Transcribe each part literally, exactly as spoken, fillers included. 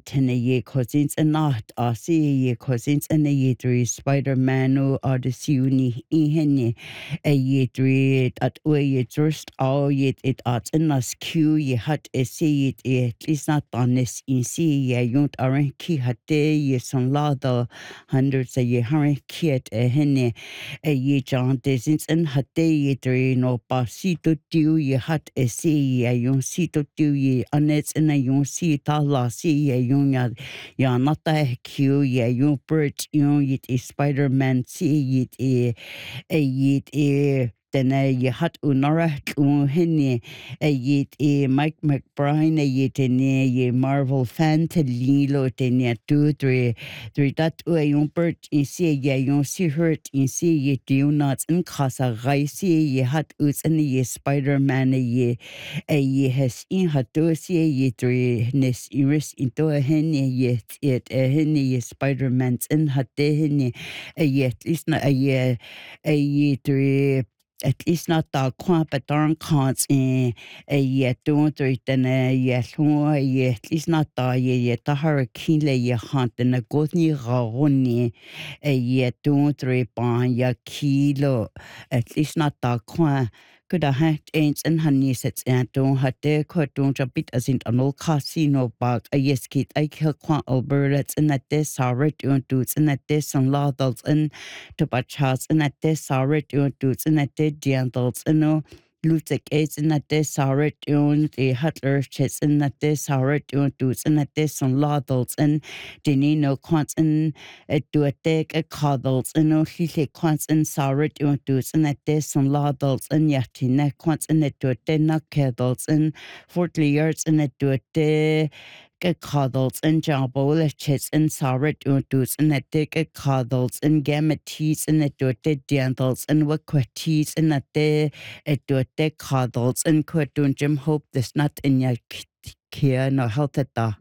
tenne ye cousins and not a see ye cousins and a ye three Spider-Man or the siuni ihene a ye three at way ye just all yet it at in us Q ye hat a see it at least not on this in see ye yunt aren't ki hat ye son lada hundreds a ye hurry kit a hene a ye John desins and hat ye three no pasito do ye hat a see ye yun sito do ye anets and a yun see ta la see ye yun ya ya not a Q ye yun bird yun yit is Spider-Man see it a a yit a then a ye hat unara un hene a yit a Mike McBride a yit in ye Marvel fan to lilo ten ya two three three that a yun bird in see ye yun see hurt in see ye do not in casa rai see ye hat us and ye Spider-Man a ye a ye has in hat do see ye three nes iris into a hene yet it a hene ye Spider-Man's in hat de hene a yet is not a ye a ye three at least not the quant but darn cons in a yet don't three then a yet who ye at least not the ye yet the hurricane lay ye hunt and a good ni raoni a yet don't three bond ya kilo at least not the quant could a hat ain't and honey sets and don't have there could don't a bit as in an old casino bag a yes kid I kill quant alberts and that this sorry don't do and that this and laddles and to bachas and that this sorry don't do and that they gentles and no Lutek aids and that this sorry don't the hutler chits and that this sorry don't do and that this and laddles and Denino quants and a do a take a coddles and no he quants and sorry don't do and that this and laddles and yatina quants and it do a dinner keddles and forty yards and it do a day get coddles and jumbo chits and sorry don't do and that take a coddles and gametes and it do a dentals and what quaties and that they it do a day coddles and quit don't Jim hope this not in your care no health at that.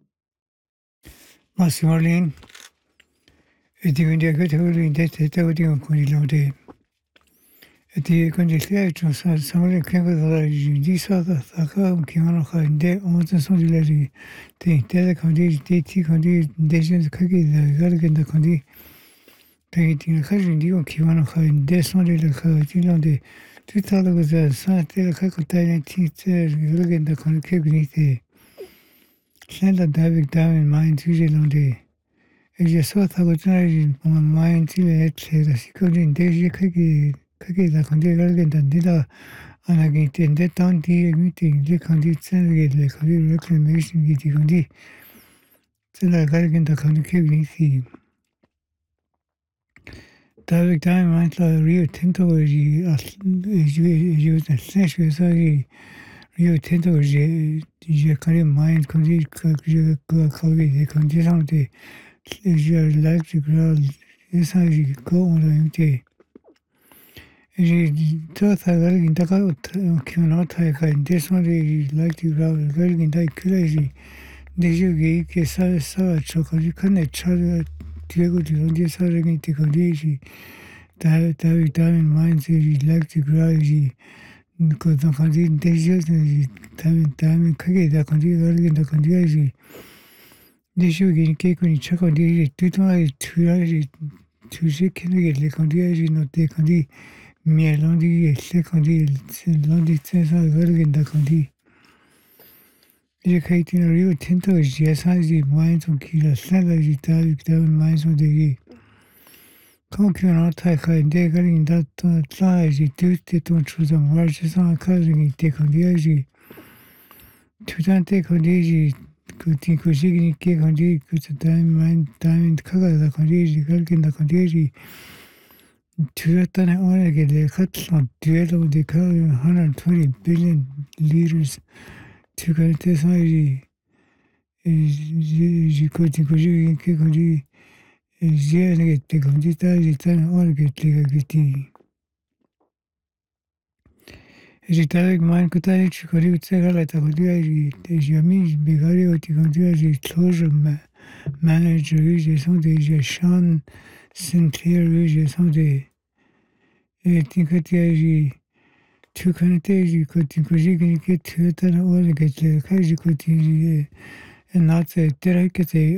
Marlene, it even the good holding that the audio quality. At the condition, someone came with a this other Thaka, Kiano, and they almost similarly. The telecondi, the tea conditions, cookie, the garden, the condi. Taking a cousin, you Kiano, and there's only like a gino de two thousand was a Saturday, Kakota, teacher, looking the connectivity. Send a diving down in mind, usually on the. As you saw, I was trying on my mind till it said, she couldn't daisy cookie. 그게 다 건드려야 된다. 안 하기 때문에 단 뒤에 미팅 이제 컨디션을 내 거기를 이렇게 메시지 뒤건디. 제가 가르친다 컨디션이 다음에 다음에 만나 리오 텐토지 이제 이제 세션에서 리오 텐토지 이제 그런 마인드 컨디 그 거기 컨디션한테 이제 라이크 그럴 예상이 거운데 She thought I was going to go to Kyoto, and this one is like to go going to crazy. Did you get a saw chocolate? Couldn't try to go to this other to condition. That that time in mind, she like to crazy. Because the condition, they just time time cookie that condition, the condition. Did you get cake when you check on the two to two to see can get the condition, not the condition. Mais lundi, c'est quand dit, lundi, c'est ça, regarde d'accord. J'ai créé un rio tinto, j'ai senti moins son kilo, ça va j'étais avec ta moins son dégât. Quand tu en as taqué, dégaine d'être là, j'ai tout ton chose en marche sans cause, il était conduit, j'ai tout un té conduit, j'ai que tu j'ai qui conduit, que tu as un time caga da conduit, j'ai quelqu'un da conduit, j'ai Tuatana Oregon, the cuts on duello de one hundred twenty billion liters to Galatasaray. You could think of you in Kikoji, Zianet, the Condita, the Oregon, the Giti. As a direct mind could I could you say like a good as you mean, Bigario, the Condia, closure manager, is something, Sean Sinclair, is something. I think that you two connected, you could think of you get to it and all get the Kaji could and not a direct